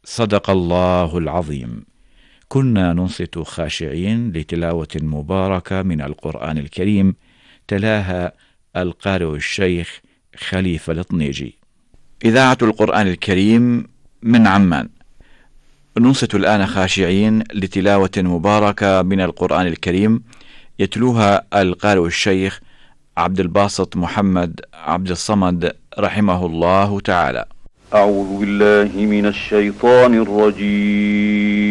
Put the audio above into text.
صدق الله العظيم. كنا ننصت خاشعين لتلاوة مباركة من القرآن الكريم، تلاها القارئ الشيخ خليفة الطنيجي. إذاعة القرآن الكريم من عمان. ننصت الآن خاشعين لتلاوة مباركة من القرآن الكريم، يتلوها القارئ الشيخ عبد الباسط محمد عبد الصمد رحمه الله تعالى. أعوذ بالله من الشيطان الرجيم.